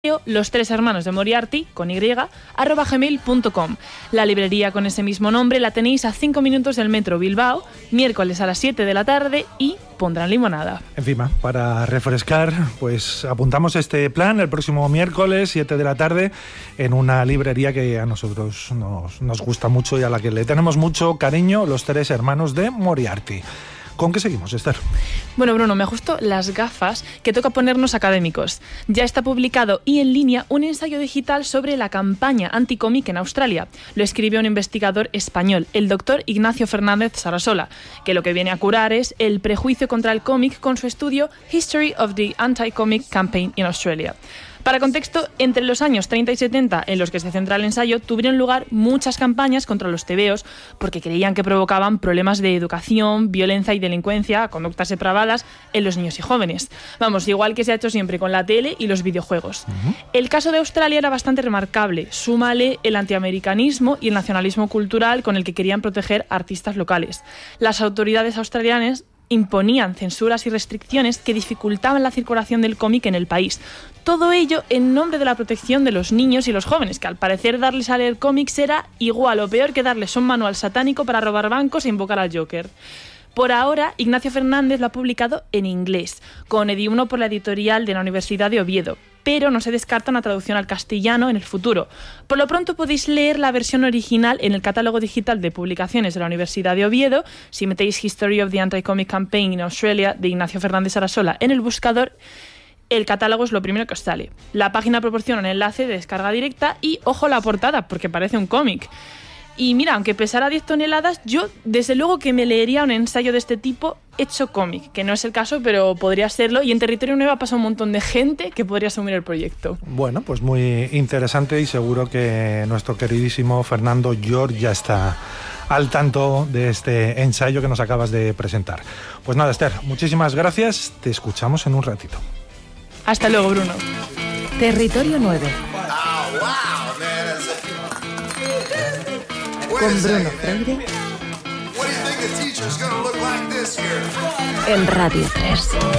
Los tres hermanos de Moriarty, con y, @gmail.com. La librería con ese mismo nombre la tenéis a 5 minutos del metro Bilbao, miércoles a las 7 de la tarde y pondrán limonada. Encima, para refrescar, pues apuntamos este plan el próximo miércoles, 7 de la tarde, en una librería que a nosotros nos gusta mucho y a la que le tenemos mucho cariño, los tres hermanos de Moriarty. ¿Con qué seguimos, Esther? Bueno, Bruno, me ajustó las gafas que toca ponernos académicos. Ya está publicado y en línea un ensayo digital sobre la campaña anticómic en Australia. Lo escribió un investigador español, el doctor Ignacio Fernández Sarasola, que lo que viene a curar es el prejuicio contra el cómic con su estudio History of the Anti-Comic Campaign in Australia. Para contexto, entre los años 30 y 70, en los que se centra el ensayo, tuvieron lugar muchas campañas contra los tebeos porque creían que provocaban problemas de educación, violencia y delincuencia, conductas depravadas en los niños y jóvenes. Vamos, igual que se ha hecho siempre con la tele y los videojuegos. El caso de Australia era bastante remarcable. Súmale el antiamericanismo y el nacionalismo cultural con el que querían proteger artistas locales. Las autoridades australianas imponían censuras y restricciones que dificultaban la circulación del cómic en el país. Todo ello en nombre de la protección de los niños y los jóvenes, que al parecer darles a leer cómics era igual o peor que darles un manual satánico para robar bancos e invocar al Joker. Por ahora, Ignacio Fernández lo ha publicado en inglés, con Edi1 por la editorial de la Universidad de Oviedo, pero no se descarta una traducción al castellano en el futuro. Por lo pronto podéis leer la versión original en el catálogo digital de publicaciones de la Universidad de Oviedo. Si metéis History of the Anti-Comic Campaign in Australia de Ignacio Fernández Sarasola en el buscador, el catálogo es lo primero que os sale. La página proporciona un enlace de descarga directa y, ojo, la portada, porque parece un cómic. Y mira, aunque pesara 10 toneladas, yo desde luego que me leería un ensayo de este tipo hecho cómic, que no es el caso, pero podría serlo. Y en Territorio Nueva pasa un montón de gente que podría asumir el proyecto. Bueno, pues muy interesante y seguro que nuestro queridísimo Fernando Llor ya está al tanto de este ensayo que nos acabas de presentar. Pues nada, Esther, muchísimas gracias. Te escuchamos en un ratito. Hasta luego, Bruno. Territorio 9. Con Bruno Freire en Radio 3.